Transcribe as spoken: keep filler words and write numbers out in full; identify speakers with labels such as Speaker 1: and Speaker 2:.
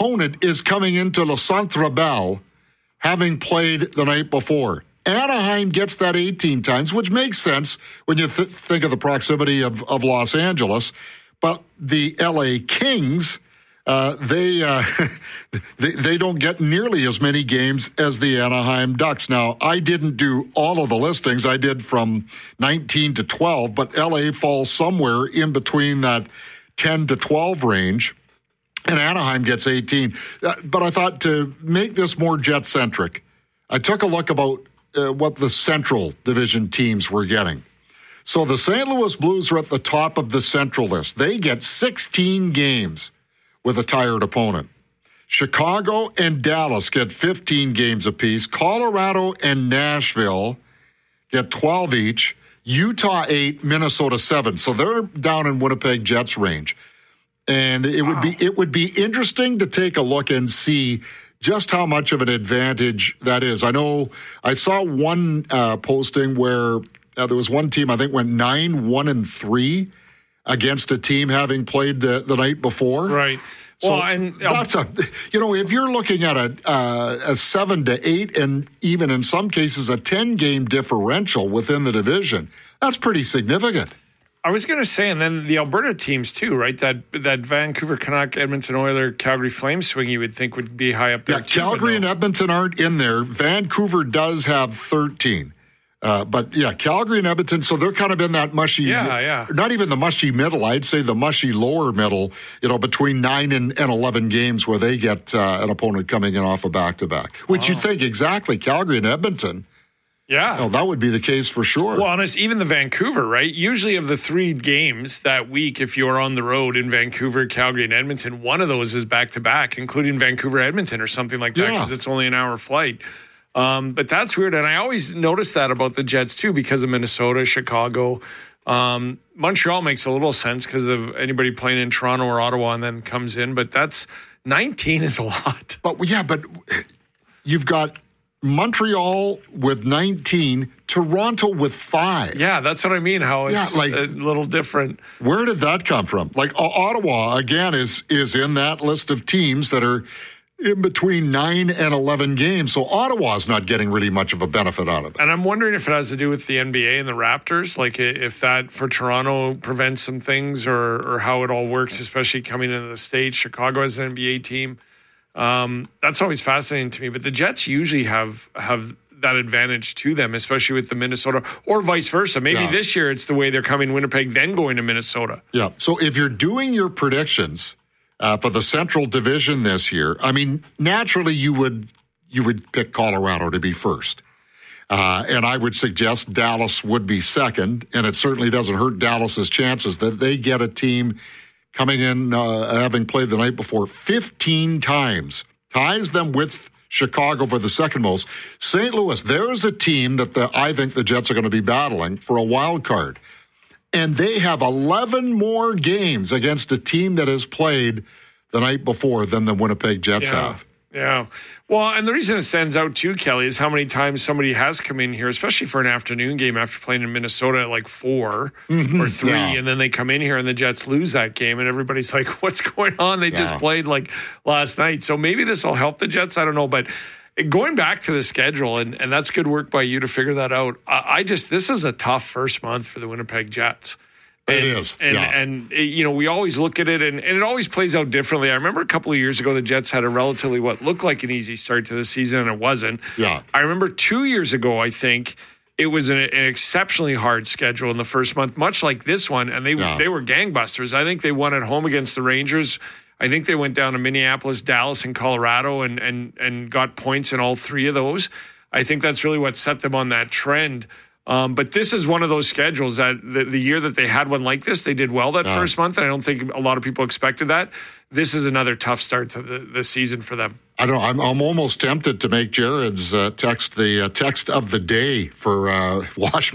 Speaker 1: opponent is coming into Le Centre Bell having played the night before. Anaheim gets that eighteen times, which makes sense when you th- think of the proximity of, of Los Angeles. But the L A Kings, uh, they, uh, they they don't get nearly as many games as the Anaheim Ducks. Now, I didn't do all of the listings. I did from nineteen to twelve, but L A falls somewhere in between that ten to twelve range, and Anaheim gets eighteen. Uh, but I thought to make this more Jet-centric, I took a look about uh, what the Central Division teams were getting. So the Saint Louis Blues are at the top of the Central list. They get sixteen games with a tired opponent. Chicago and Dallas get fifteen games apiece. Colorado and Nashville get twelve each. Utah eight, Minnesota seven. So they're down in Winnipeg Jets range. And it would wow. be it would be interesting to take a look and see just how much of an advantage that is. I know I saw one uh, posting where uh, there was one team I think went nine, one, and three against a team having played the, the night before.
Speaker 2: Right.
Speaker 1: So
Speaker 2: well, and um,
Speaker 1: that's a, you know, if you're looking at a uh, a seven to eight, and even in some cases a ten game differential within the division, that's pretty significant.
Speaker 2: I was going to say, and then the Alberta teams too, right? That that Vancouver Canuck, Edmonton Oilers, Calgary Flames swing you would think would be high up there.
Speaker 1: Yeah,
Speaker 2: too,
Speaker 1: Calgary and Edmonton aren't in there. Vancouver does have thirteen. Uh, but, yeah, Calgary and Edmonton, so they're kind of in that mushy,
Speaker 2: yeah, yeah.
Speaker 1: not even the mushy middle, I'd say the mushy lower middle, you know, between nine and, and eleven games where they get uh, an opponent coming in off a back-to-back, which wow. you'd think exactly, Calgary and Edmonton.
Speaker 2: Yeah.
Speaker 1: Oh, that would be the case for sure.
Speaker 2: Well, honest, even the Vancouver, right? Usually of the three games that week, if you're on the road in Vancouver, Calgary, and Edmonton, one of those is back-to-back, including Vancouver-Edmonton or something like that, because yeah. it's only an hour flight. Um, but that's weird. And I always notice that about the Jets, too, because of Minnesota, Chicago. Um, Montreal makes a little sense because of anybody playing in Toronto or Ottawa and then comes in. But that's nineteen is a lot.
Speaker 1: But yeah, but you've got Montreal with nineteen, Toronto with five.
Speaker 2: Yeah, that's what I mean, how it's
Speaker 1: yeah, like,
Speaker 2: a little different.
Speaker 1: Where did that come from? Like Ottawa, again, is is in that list of teams that are in between nine and eleven games. So Ottawa's not getting really much of a benefit out of it.
Speaker 2: And I'm wondering if it has to do with the N B A and the Raptors, like if that for Toronto prevents some things or or how it all works, especially coming into the States. Chicago has an N B A team. Um, that's always fascinating to me. But the Jets usually have have that advantage to them, especially with the Minnesota or vice versa. Maybe yeah. this year it's the way they're coming Winnipeg, then going to Minnesota.
Speaker 1: Yeah. So if you're doing your predictions Uh, for the Central Division this year, I mean, naturally you would you would pick Colorado to be first. Uh, and I would suggest Dallas would be second, and it certainly doesn't hurt Dallas's chances that they get a team coming in, uh, having played the night before fifteen times, ties them with Chicago for the second most. Saint Louis, there is a team that the, I think the Jets are going to be battling for a wild card. And they have eleven more games against a team that has played the night before than the Winnipeg Jets
Speaker 2: yeah,
Speaker 1: have.
Speaker 2: Yeah. Well, and the reason it stands out too, Kelly, is how many times somebody has come in here, especially for an afternoon game after playing in Minnesota at like four mm-hmm, or three, yeah. and then they come in here and the Jets lose that game, and everybody's like, what's going on? They yeah. just played like last night. So maybe this will help the Jets. I don't know, but going back to the schedule, and, and that's good work by you to figure that out. I, I just, this is a tough first month for the Winnipeg Jets. And,
Speaker 1: it is.
Speaker 2: And,
Speaker 1: yeah.
Speaker 2: and, you know, we always look at it, and, and it always plays out differently. I remember a couple of years ago, the Jets had a relatively, what looked like an easy start to the season, and it wasn't.
Speaker 1: Yeah.
Speaker 2: I remember two years ago, I think, it was an, an exceptionally hard schedule in the first month, much like this one, and they yeah. they were gangbusters. I think they won at home against the Rangers. I think they went down to Minneapolis, Dallas, and Colorado and, and, and got points in all three of those. I think that's really what set them on that trend. Um, but this is one of those schedules that the, the year that they had one like this, they did well that yeah. first month, and I don't think a lot of people expected that. This is another tough start to the, the season for them.
Speaker 1: I don't know. I'm, I'm almost tempted to make Jared's uh, text the uh, text of the day for uh, Wash